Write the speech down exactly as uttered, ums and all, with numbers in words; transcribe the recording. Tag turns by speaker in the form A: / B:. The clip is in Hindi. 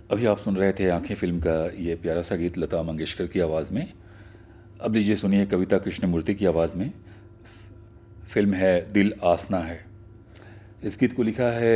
A: अभी आप सुन रहे थे आंखें फिल्म का ये प्यारा सा गीत लता मंगेशकर की आवाज़ में। अब लीजिए सुनिए कविता कृष्णमूर्ति की आवाज़ में। फिल्म है दिल आसना है। इस गीत को लिखा है